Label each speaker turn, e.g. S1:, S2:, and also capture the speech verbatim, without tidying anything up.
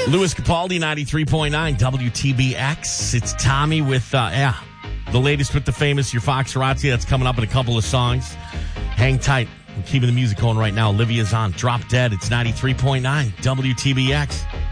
S1: Louis Capaldi, ninety-three point nine W T B X. It's Tommy with, uh, yeah, the latest with the famous, your Foxerati. That's coming up in a couple of songs. Hang tight. We're keeping the music going right now. Olivia's on Drop Dead. It's ninety-three point nine W T B X.